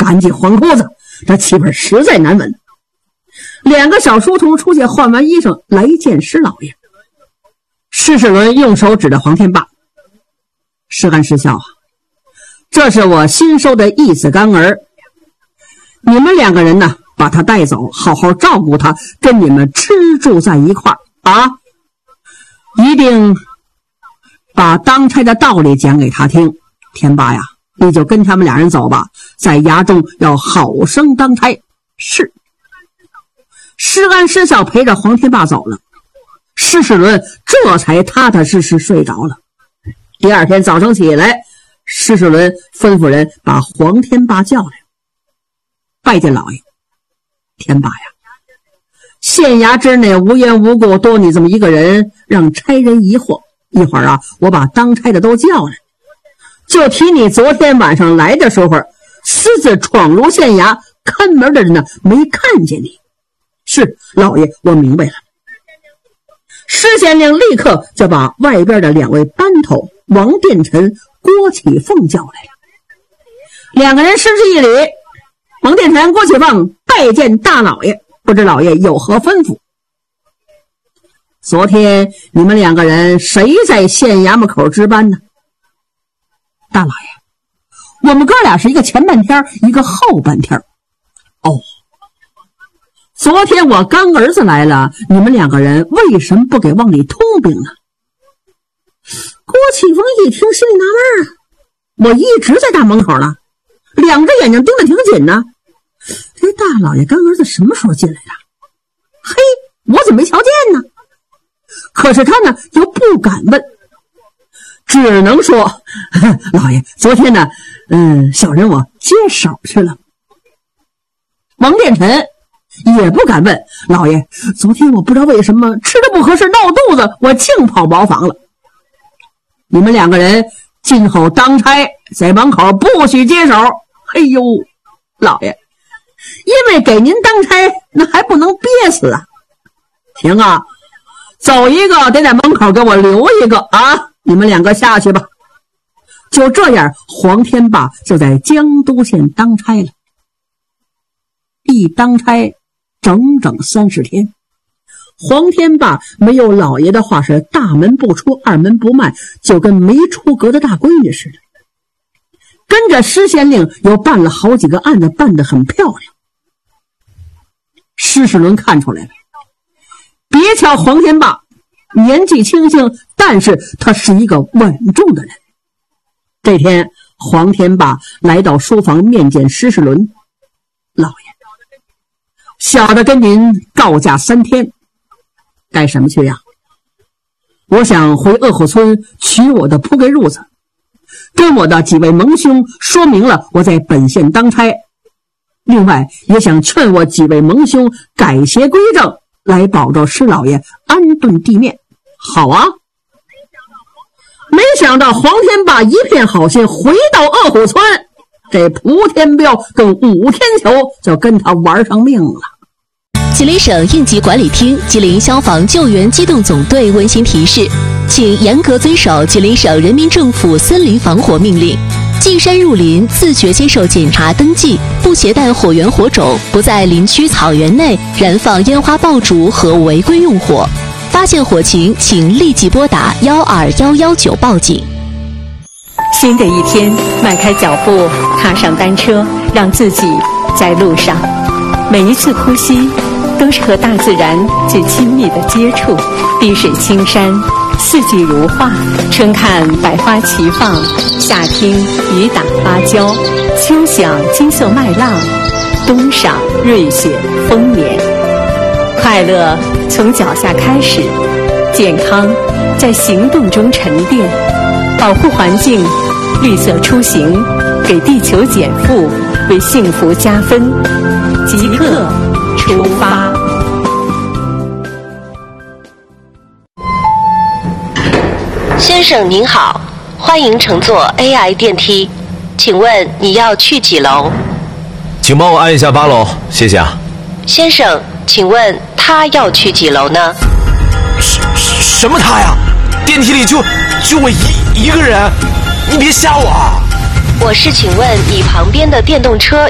满地黄裤子，这气味实在难闻。2个小书童出去换完衣裳来见施老爷。施世伦用手指着黄天霸：“施干施孝啊，这是我新收的义子干儿，你们2个人呢，把他带走，好好照顾他，跟你们吃住在一块儿啊！一定把当差的道理讲给他听。天霸呀，你就跟他们2人走吧，在衙中要好生当差。”是。施安施孝陪着黄天霸走了，施世伦这才踏踏实实睡着了。第2天早上起来，施世伦吩咐人把黄天霸叫来，拜见老爷。天霸呀，县衙之内无缘无故多你这么一个人，让差人疑惑。一会儿啊，我把当差的都叫来，就提你昨天晚上来的时候，私自闯入县衙，看门的人呢没看见你。是，老爷，我明白了。施县令立刻就把外边的2位班头王殿臣、郭启凤叫来了。2个人施之一礼，王殿臣、郭启凤拜见大老爷，不知老爷有何吩咐？昨天你们2个人谁在县衙门口值班呢？大老爷，我们哥俩是一个前半天，一个后半天。哦，昨天我干儿子来了，你们2个人为什么不给往里通禀呢？郭启凤一听心里纳闷，我一直在大门口呢，2只眼睛盯得挺紧呢。这大老爷干儿子什么时候进来的？嘿，我怎么没瞧见呢？可是他呢又不敢问，只能说老爷，昨天呢小人我接手去了。王殿臣也不敢问，老爷，昨天我不知道为什么吃的不合适闹肚子，我净跑茅房了。你们2个人今后当差在门口不许接手。哎呦，老爷，因为给您当差那还不能憋死啊。行啊，走一个得在门口给我留一个啊，你们2个下去吧。就这样，黄天霸就在江都县当差了。一当差整整30天，黄天霸没有老爷的话是大门不出二门不迈，就跟没出阁的大闺女似的。跟着施县令又办了好几个案子，办得很漂亮。施世伦看出来了，别瞧黄天霸年纪轻轻，但是他是一个稳重的人。这天黄天霸来到书房面见施世伦，老爷，小的跟您告假3天，干什么去呀？我想回鄂虎村取我的仆给褥子，跟我的几位盟兄说明了我在本县当差，另外也想劝我几位盟兄改邪归正，来保着施老爷安顿地面。好啊！没想到黄天霸一片好心，回到鄂虎村，这蒲天彪跟武天球就跟他玩上命了。 吉林省应急管理厅、吉林消防救援机动总队温馨提示，请严格遵守吉林省人民政府森林防火命令，进山入林自觉接受检查登记，不携带火源火种，不在林区草原内燃放烟花爆竹和违规用火。发现火情，请立即拨打12119报警。 新的一天，迈开脚步，踏上单车，让自己在路上。每一次呼吸，都是和大自然最亲密的接触。碧水青山，四季如画，春看百花齐放，夏听雨打芭蕉，秋享金色麦浪，冬赏瑞雪丰年。快乐从脚下开始，健康在行动中沉淀。保护环境，绿色出行，给地球减负，为幸福加分。即刻出发。 先生您好，欢迎乘坐 AI 电梯，请问你要去几楼？ 请帮我按一下8楼，谢谢啊。 先生，请问他要去几楼呢？ 什么他呀？电梯里就我一个人，你别吓我啊！ 我是请问你旁边的电动车